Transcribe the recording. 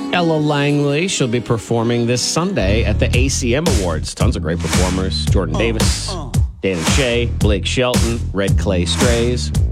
Ella Langley, she'll be performing this Sunday at the ACM Awards. Tons of great performers. Jordan Davis, Dan and Shay, Blake Shelton, Red Clay Strays.